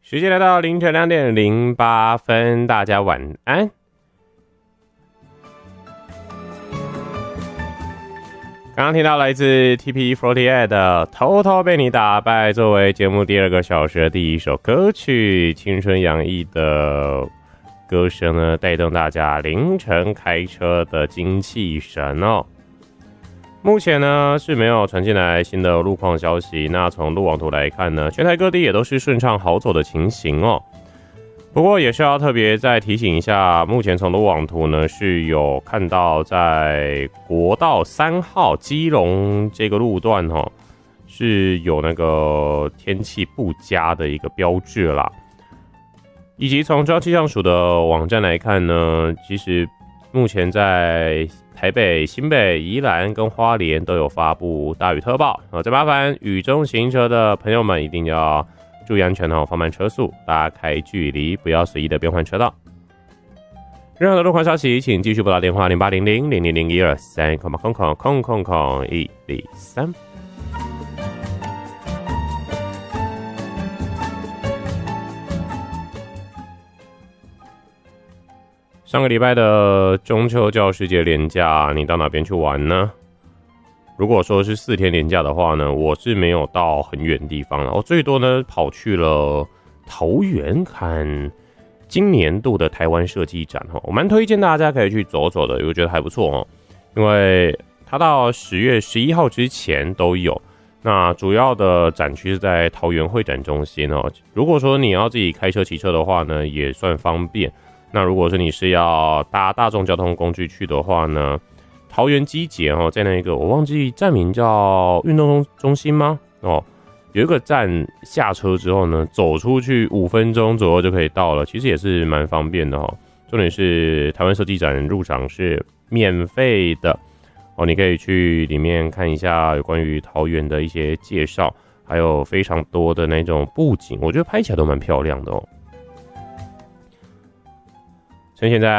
时间来到凌晨2点08分，大家晚安。刚刚听到来自 TP48 的《偷偷被你打败》，作为节目第2个小时的第一首歌曲，青春洋溢的歌声呢，带动大家凌晨开车的精气神哦。目前呢是没有传进来新的路况消息，那从路网图来看呢，全台各地也都是顺畅好走的情形哦。不过也是要特别再提醒一下，目前从路网图呢是有看到在国道3号基隆这个路段哦，是有那个天气不佳的一个标志啦。以及从中央气象署的网站来看呢，其实目前在台北、新北、宜兰跟花莲都有发布大雨特报再麻烦雨中行车的朋友们一定要注意安全放慢车速，拉开距离，不要随意的变换车道。任何的路况消息，请继续拨打电话0800-000123，103。上个礼拜的中秋教师节连假，你到哪边去玩呢？如果说是4天连假的话呢，我是没有到很远的地方了。我最多呢跑去了桃园看今年度的台湾设计展我蛮推荐大家可以去走走的，我觉得还不错因为它到10月11号之前都有。那主要的展区是在桃园会展中心如果说你要自己开车骑车的话呢，也算方便。那如果说你是要搭大众交通工具去的话呢，桃园机捷在那个我忘记站名叫运动中心吗？有一个站下车之后呢，走出去5分钟左右就可以到了，其实也是蛮方便的重点是台湾设计展入场是免费的你可以去里面看一下有关于桃园的一些介绍，还有非常多的那种布景，我觉得拍起来都蛮漂亮的趁现在